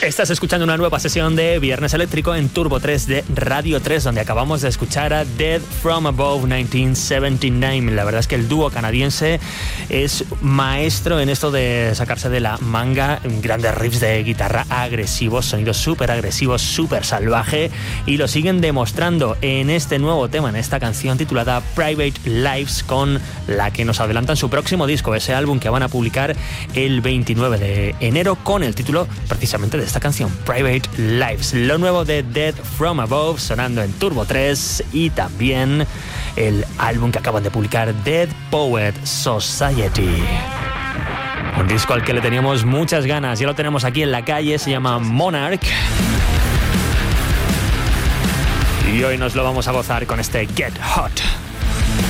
Estás escuchando una nueva sesión de Viernes Eléctrico en Turbo 3 de Radio 3, donde acabamos de escuchar a Dead From Above 1979. La verdad es que el dúo canadiense es maestro en esto de sacarse de la manga grandes riffs de guitarra agresivos, sonidos súper agresivos, súper salvaje, y lo siguen demostrando en este nuevo tema, en esta canción titulada Private Lives, con la que nos adelantan su próximo disco, ese álbum que van a publicar el 29 de enero con el título precisamente de esta canción, Private Lives. Lo nuevo de Dead From Above sonando en Turbo 3, y también el álbum que acaban de publicar, Dead Poet Society. Un disco al que le teníamos muchas ganas, ya lo tenemos aquí en la calle, se llama Monarch. Y hoy nos lo vamos a gozar con este Get Hot.